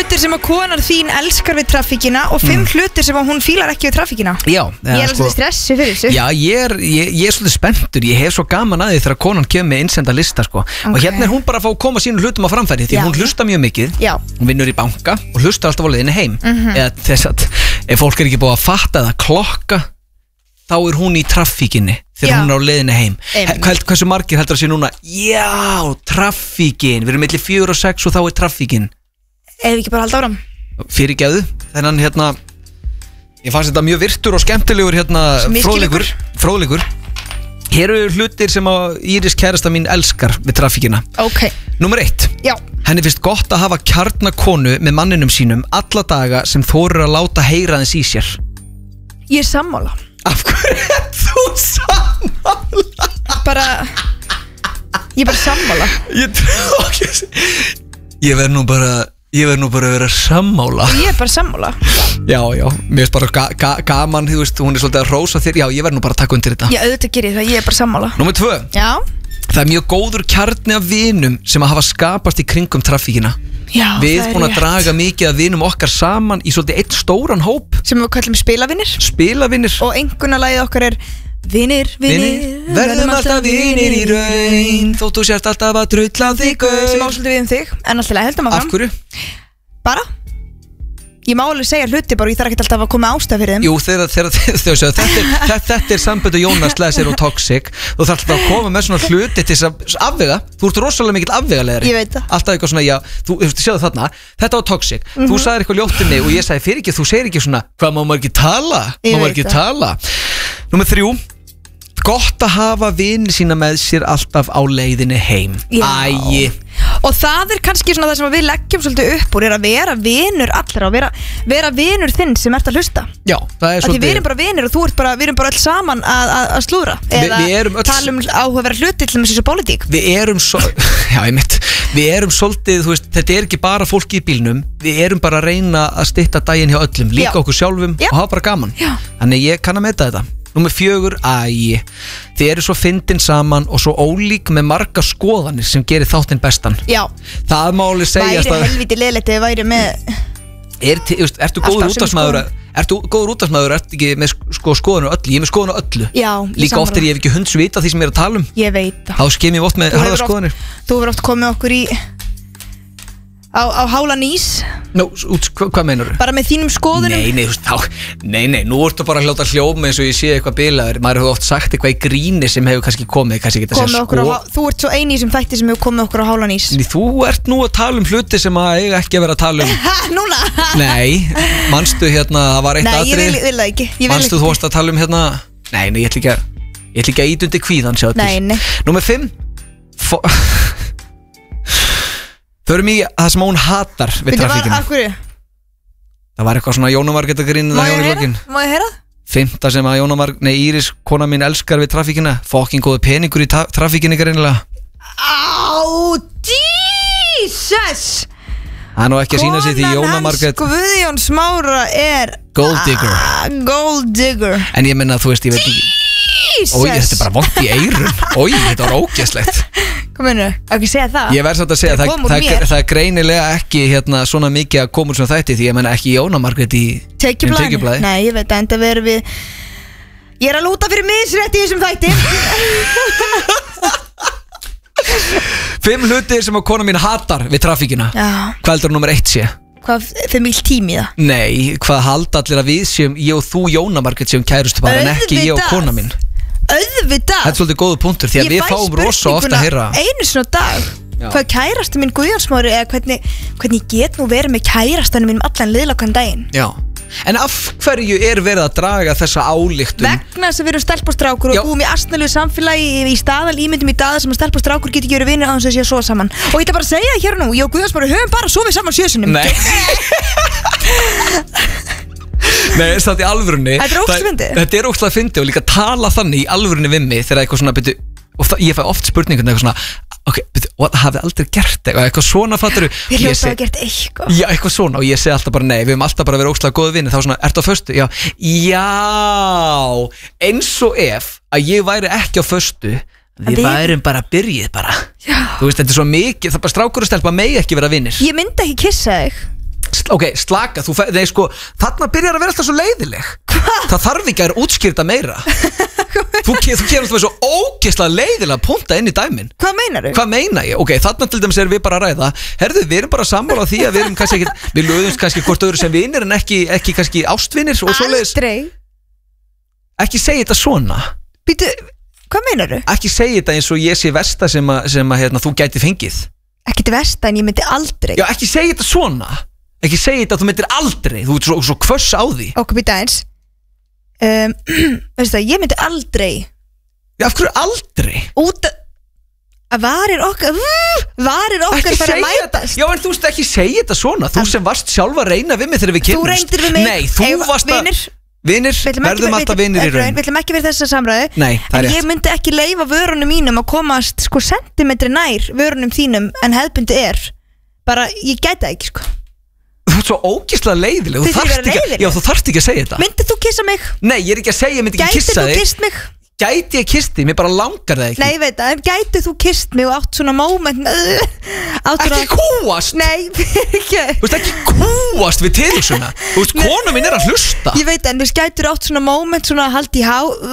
hlutir sem að konar þín elskar við traffíkina og 5 hlutir sem að hún fílar ekki við traffíkina. Já, Ég er alveg stressi fyrir þessu. Já, ég er svolítið spenntur. Ég hef svo gaman að því þegar konan kemur með innsenda lista sko. Og hérna er hún bara að fá að koma sínum hlutum á framfæri. Því hún hlusta mjög mikið. Já. Hún vinnur í banka og hlustar alltaf á leiðinni heim. Eða þess að ef fólk er ekki búið að fatta eða klokka, þá er hún í traffíkinni þegar hún er á leiðinni heim. Hversu margir heldur að sé núna? Já, traffíkin. Við erum milli 4 og 6 og þá er traffíkin. Ef ekki bara halda áram. Fyrirgefðu, þennan hérna ég fannst þetta mjög virtur og skemmtilegur hérna fróðleikur. Hér eru hlutir sem að Íris kærasta mín elskar við traffíkina. Ok. Númer 1. Já. Henni finnst gott að hafa kjarnakonu með manninum sínum alla daga sem þorir að láta heyra þess í sér. Ég er sammála. Af hverju er þú sammála? Ég er bara sammála. Ég verð nú bara að vera sammála. Ég er bara sammála. Já, mér finnst bara gaman, þú veist, hún er svolítið að hrósa þér. Já, ég verð nú bara að taka undir þetta. Já, auðvitað gerir það, ég er bara sammála. Númer 2. Já. Það er mjög góður kjarni af vinum sem að hafa skapast í kringum traffíkina. Já, við búin að draga mikið af vinum okkar saman í svolítið einn stóran hóp sem við kallum spilavinir. Og einkunnalagið okkar er Vinir, verðum alltaf vinir í raun, þótt þú sérst alltaf að drulla þig gaur. Sem ásöldu við þig, en alltaf heldum að fram. Af hverju? Bara Ég má alveg segja hluti bara, ég þarf ekki alltaf að koma ástæð fyrir þeim. Jú, þetta er samböndu Jónas Lesir og Toxic. Þú þarf alltaf að koma með svona hluti til að afvega. Þú ert rosalega mikill afvegalegri. Ég veit það. Alltaf eitthvað svona, já, þú sjáðu þarna. Þetta var Toxic, þú sagðir eitthvað ljóttinni og ég sagði fyrir ekki, þú segir ekki svona, hvað má maður ekki tala? Má maður ekki tala? Númer 3. Gott að hafa vini sína með sér alltaf á leiðinni heim. Æi. Og það er kannski svona það sem við leggjum svolítið upp úr, er að vera vinur allra og vera vinur þinn sem ert að hlusta. Já, það er svolítið. Við erum bara vinir og við erum bara öll saman að slúðra eða tala áhugaverða hluti til þessu pólitík. Við erum svolítið, þú veist, þetta er ekki bara fólki í bílnum, við erum bara að reyna að stytta daginn hjá öllum, líka okkur sjálfum og hafa bara gaman. Þannig ég kann að meta þetta. Númer 4, þið eru svo fyndin saman og svo ólík með marga skoðanir sem gerir þáttinn bestan. Já. Það má alveg segjast að væri helviti leiðilegt ef þið væri með Ertu góður útvarpsmaður? Ertu ekki með skoðanir öllu? Ég er með skoðanir öllu. Já. Líka oft er ég ekki hundsvita því sem ég er að tala um. Ég veit það. Þá skem ég oft með harða skoðanir. Þú hefur oft komið okkur á hálan ís. Hvað meinar þú? Bara með þínum skoðunum? Nei, nú ertu bara að hljóta hljóma eins og ég sé eitthvað bilaður. Maður hefur oft sagt eitthvað í gríni sem hefur kannski komið, kannski ekki að segja Þú ert svo eini sem þætti sem hefur komið okkur á hálan ís. Þú ert nú að tala um hluti sem að eiga ekki að vera að tala um. Núna? Nei, manstu hérna, það var eitt atrið. Nei, ég vil það ekki. Manstu þú varst að tala um hérna. Nei, ég ætla ekki að ýta undir kvíðan, sjá þetta. Nei. Númer 5. Förum í það sem hún hatar við traffíkina. Það var eitthvað svona Jóna Margrét að grína það hjá í lokin. Má ég heyra? 5. sem að Íris, kona mín, elskar við traffíkina. Fucking góðu peningur í traffíkinni greinilega. Jesus! Það er nú ekki að sína sig því Jóna Margrét Guðjón Smára er Gold digger. En ég menna, þú veist, ég veit ekki. Þetta er bara vont í eyrun. Þetta var ógeðslegt. Hvað meinarðu? Ekki segja það? Ég verð samt að segja það er greinilega ekki svona mikið að koma úr svona þætti, því ég menna ekki Jóna Margrét í Tekjublaði. Nei, ég veit að enda verður við. Ég er að lúta fyrir misrétt í þessum þætti. 5 hlutir sem að kona mín hatar við traffíkina. Hvað heldur nummer 1 sé? Hvað, þeim vil tími það? Nei, hvað halda allir að við séum, ég og þú Jóna Margrét séum kærustu bara, en ekki ég og kona mín. Auðvitað. Þetta er svolítið góðu punktur, því að við fáum rosa ofta að heyra. Einu svona dag. Hvað kærastu minn Guðjón Smári, eða hvernig get nú verið með kærastanum mínum allan liðlakan daginn? Já. En af hverju er verið að draga þessa ályktun? Vegna þess að við erum stelp og strákur og búum í astnalegu samfélagi í staðal ímyndum í dag sem að stelp og strákur get ekki verið vinir á þess að sé að sofa saman. Og ég ætla bara að segja hér nú, ég og Guðjón Smári höfum bara sofið saman 7 sinnum. Nei. Nei, það er í alvörunni. Þetta er ógeðslega fyndið. Þetta er ógeðslega fyndið og líka tala þannig í alvörunni við mig þegar eitthvað svona byrju, og ég fæ oft spurningum eitthvað svona, ok, hafið aldrei gert eitthvað svona, fattur þú? Við hljóta að gert eitthvað. Já, eitthvað svona, og ég segi alltaf bara nei, við höfum alltaf bara verið ógeðslega góði vinir. Þá svona, ertu á föstu? Já, eins og ef að ég væri ekki á föstu, við værum bara byrjið bara. Já. Þú veist, þetta er svo mikið, það bara strákur og stelpa megi ekki vera vinir. Ég myndi ekki kissa þig. Ok, slaka, nei sko, þarna byrjar að vera alltaf svo leiðileg. Það þarf ekki að útskýrta meira. Þú kemur alltaf með svo ógeðslega leiðilega punta inn í dæmin. Hvað meinar þú? Hvað meina ég? Ok, þarna til dæmis erum við bara að ræða. Herðu, við erum bara sammála því að við erum kannski ekki, við lögumst kannski hvort öðru sem vinir en ekki kannski ástvinir og svoleiðis. Aldrei. Ekki segja þetta svona. Býtu, hvað meinar þú? Ekki segja þetta eins og ég sé versta sem þú gæti fengið. Ekki til versta en ég myndi aldrei. Já, ekki segja þetta svona. Ekki segja þetta að þú myndir aldrei. Þú ert svo hvöss á því. Ok, býta eins. Veistu það, ég myndi aldrei. Já, af hverju aldrei? Út að varir okkar fara að mætast. Já, en þú veist ekki segja þetta svona. Þú sem varst sjálf að reyna við mig þegar við kynnumst. Þú reyndir við mig. Nei, þú varst að Vinir, verðum alltaf vinir í raun. Við ætlum ekki verið þessa samræðu. Nei, það er rétt. En ég myndi ekki leyfa vörunum mínum að komast sko sentimetri nær vörunum þínum en hefðbundi Bara, ég gæti það ekki sko. Þú ert svo ógeðslega leiðileg. Þú þarft ekki að segja þetta. Myndið þú kissa mig? Nei, ég er ekki að segja, ég myndi ekki kissa þig. Gætið þú kist mig? Gæti ég kist þig, mér bara langar það ekki. Nei, ég veit það, en gætið þú kist mig og átt svona moment Ekki kúast? Nei, ekki. Þú veist ekki kúast við tilhugsunna. Þú veist, kona mín er að hlusta. Ég veit, en við gætur átt svona moment svona haldi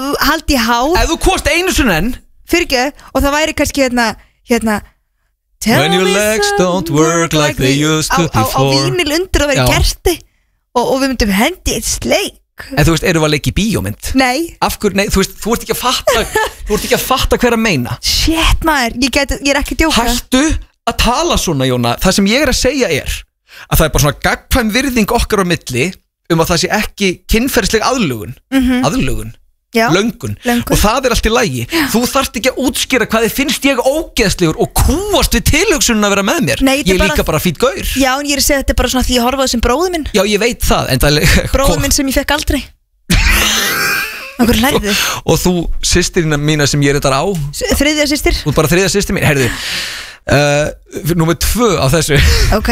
í há. Ef þú kúast einu svona enn. Fyrir ekki, og það væri kannski hérna When your legs don't work like they used to before. Á vínil undir að vera kerti og við myndum hendi eitt sleik. En þú veist, erum við að leika í bíómynd? Nei. Af hverju, nei, þú veist, þú ert ekki að fatta hver að meina. Shit maður, ég er ekki að djóka. Hættu að tala svona, Jóna. Það sem ég er að segja er að það er bara svona gagnkvæm virðing okkar á milli að það sé ekki kynferðisleg aðlögun. Já, löngun og það er allt í lagi. Þú þarft ekki að útskýra hvað þið finnst ég ógeðslegur og kúast við tilhugsunum að vera með mér. Nei, ég er líka bara fýtt gaur. Já, en ég er að segja þetta bara svona því ég horfaði sem bróður minn. Já, ég veit það, bróður minn sem ég fekk aldrei. Okkur lærði. Og þú, systirina mína sem ég er þetta á. Þriðja systir. Þú er bara þriðja systir mín, heyrðu. Númer 2 á þessu. Ok.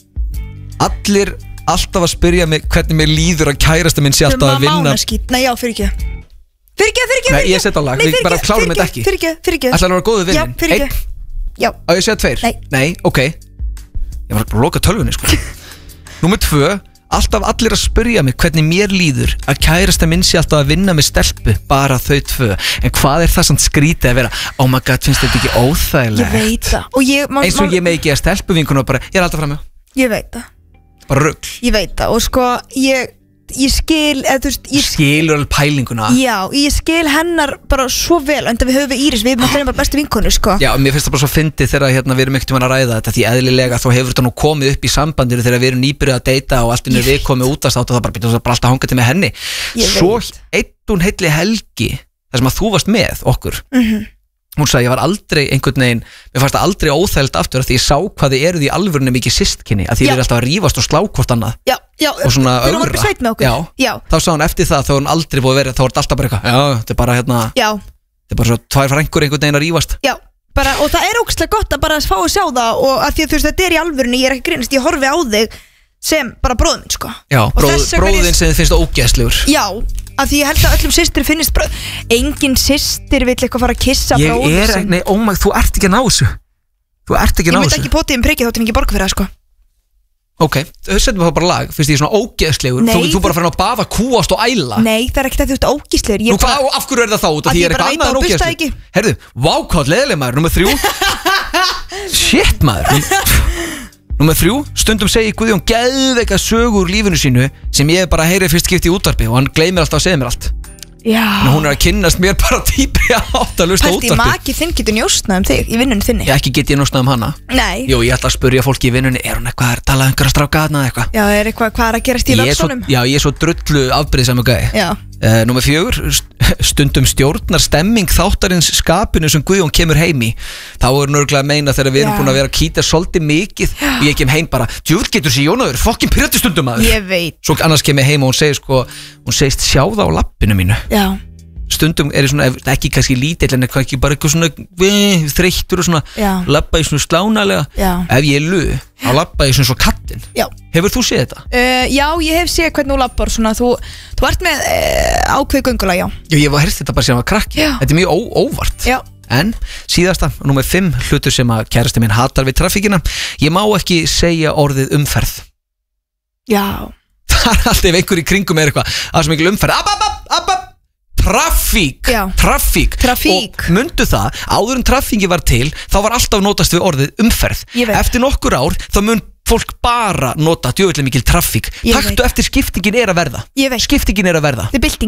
Allir alltaf að spyrja mig hvernig mér líður að kærasta minn sé alltaf að vinna. Nei, já, fyrir ekki. Nei, ég set á lag, við bara klárum þetta ekki. Fyrir ekki. Ætlaðu að vera góðu vinnin? Já, fyrir ekki. Já. Á ég segja 2? Nei, ok. Ég var bara að loka tölvunni, sko. Númer 2, alltaf allir að spyrja mig hvernig mér líður að kærasta minn sé alltaf að vinna með stelpu, bara þau 2. En hvað er það samt skrítið að vera, oh my god, finnst þetta ekki óþægilegt? Ég veit það. Eins og ég með ekki að stelpu vinkuna og bara, ég er alltaf fram með. Ég veit það. Bara rugl. Ég veit það og sko, ég skil skilur alveg pælinguna. Já, ég skil hennar bara svo vel en það við höfum við Íris, við erum alltaf bara bestu vinkonu sko. Já, mér finnst það bara svo fyndið þegar við erum ekkert að ræða þetta því eðlilega þá hefur þetta nú komið upp í sambandinu þegar við erum nýbyrjuð að deyta og allt innur við komið út að státa það bara alltaf hangandi með henni. Svo einn heilli helgi þar sem að þú varst með okkur. Hún sagði ég var aldrei einhvern veginn, mér fannst það aldrei óþægilegt aftur því ég sá hvað þið eruð í alvörunni mikið systkini að þið eru alltaf að rífast og slá hvort annað. Já, og svona ögra. Já. Þá sá hún eftir það þá hún aldrei búið að vera, þá var þetta alltaf bara eitthvað, já, þetta er bara þetta er bara svo 2 frængur einhvern veginn að rífast. Já, bara, og það er ógeðslega gott að bara fá að sjá það og að því að þú veist þetta er í alvörunni, ég er ekki grínast, ég horfi á þig sem bara bróðin minn sko. Já, bróðin sem þið finnst ógeðslegur. Já, af því ég held að öllum systur finnist engin systir vill eitthvað fara að kissa bróðin sinn. Nei, þú ert ekki að ná þessu. Ég myndi ekki potið prikið þóttin ekki borga fyrir það sko. Ok, setjum við þá bara lag, finnst ég svona ógeðslegur. Þú bara fyrir að bafa, kúast og æla. Nei, það er ekki það þú ert ógeðslegur. Nú hvað, af hverju er það þá? Því ég er eitthvað annað en ógeðslegur. Herðu, vákátt leðileg maður, nummer 3. Shit maður. Númer 3, stundum segi Guðjón geðveika sögu úr lífinu sínu sem ég bara heyri fyrst skipti í útvarpi og hann gleymir alltaf að segja mér allt. Já. En hún er að kynnast mér bara dýpri átt að hlusta útvarpi. Pælti maki þinn getur njóstnað þig í vinnunni þinni. Ég ekki get ég njóstnað hana. Nei. Jú, ég ætla að spyrja fólki í vinnunni, er hún eitthvað að tala einhverja stráka þarna eða eitthvað? Já, er eitthvað hvað er að gerast í lögsunum? Já, ég er svo drullu afbrýðisami gæi. Já. Númer 4, stundum stjórnar stemming þáttarins skapinu sem Guðjón kemur heim í. Þá er nörgulega að meina þegar við erum búin að vera að kýta svolítið mikið og ég kem heim bara, djúvel getur sér Jónaður, fokkin pirrandi stundum maður. Ég veit. Svo annars kem ég heim og hún segist sjá það á lappinu mínu. Já. Stundum er svona, ekki kannski lítill en ekki bara eitthvað svona þreyttur og svona labba í svona slánalega. Ef ég er lög, þá labba ég svona svo kattinn. Já. Hefur þú séð þetta? Já, ég hef séð hvernig þú labbar svona, þú ert með ákveð göngulag, já. Já, ég var heyrt þetta bara sem að krakki. Þetta er mjög óvart. Já. En síðasta, númer 5, hlutur sem að kærasti minn hatar við traffíkina. Ég má ekki segja orðið umferð. Já. Það alltaf einhver í kringum eitthvað að sem mikil umferð Traffík Og mundu það, áður en traffíki var til þá var alltaf notast við orðið umferð. Eftir nokkur ár þá mun fólk bara nota djöfull mikil traffík. Taktu eftir skiptingin er að verða. Skiptingin er að verða.